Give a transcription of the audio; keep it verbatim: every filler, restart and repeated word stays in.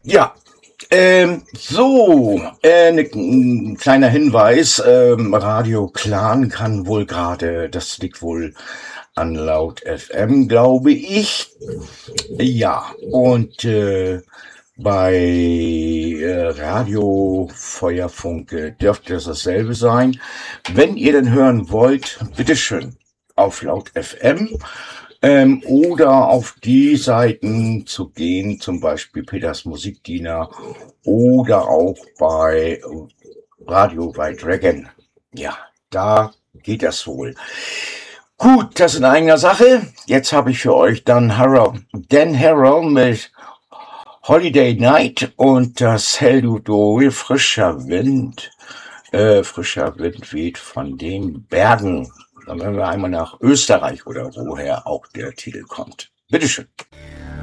Ja, ähm, so, äh, ne, ein kleiner Hinweis. Ähm, Radio Clan kann wohl gerade, das liegt wohl an Laut F M, glaube ich. Ja, und äh, bei äh, Radio Feuerfunke dürfte das dasselbe sein. Wenn ihr den hören wollt, bitteschön auf Laut F M ähm, oder auf die Seiten zu gehen, zum Beispiel Peters Musikdiener oder auch bei Radio bei Dragon. Ja, da geht das wohl. Gut, das in eigener Sache. Jetzt habe ich für euch dann Harrow, Dan Harrow mit Holiday Night und das Heldudoil frischer Wind. Äh, frischer Wind weht von den Bergen. Dann werden wir einmal nach Österreich oder woher auch der Titel kommt. Bitteschön.